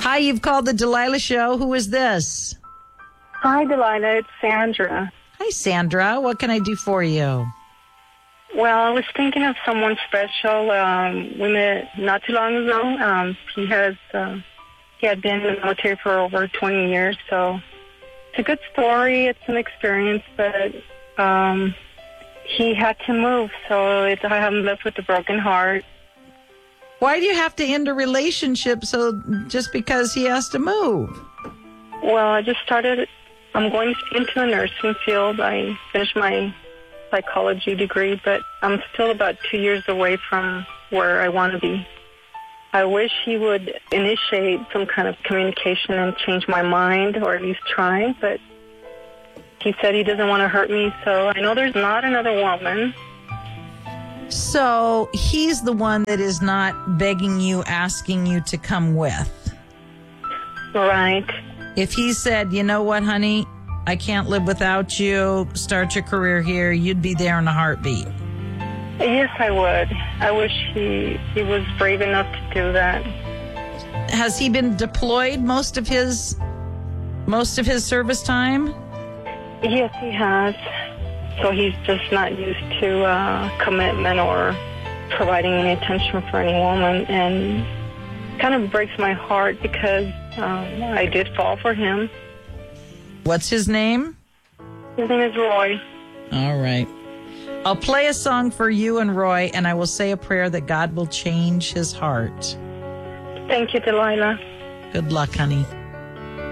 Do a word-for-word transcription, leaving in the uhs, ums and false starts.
Hi, you've called the Delilah Show. Who is this? Hi, Delilah. It's Sandra. Hi, Sandra. What can I do for you? Well, I was thinking of someone special. Um, we met not too long ago. Um, he has uh, he had been in the military for over twenty years, so it's a good story. It's an experience, but um, he had to move, so it's, I haven't left with a broken heart. Why do you have to end a relationship so just because he has to move? Well, I just started, I'm going into a nursing field. I finished my psychology degree, but I'm still about two years away from where I want to be. I wish he would initiate some kind of communication and change my mind, or at least try, but he said he doesn't want to hurt me, so I know there's not another woman. So he's the one that is not begging you, asking you to come with. Right. If he said, you know what, honey, I can't live without you, start your career here, you'd be there in a heartbeat. Yes, I would. I wish he he was brave enough to do that. Has he been deployed most of his most of his service time? Yes, he has. So he's just not used to uh, commitment or providing any attention for any woman, and kind of breaks my heart because um, I did fall for him. What's his name? His name is Roy. All right. I'll play a song for you and Roy, and I will say a prayer that God will change his heart. Thank you, Delilah. Good luck, honey.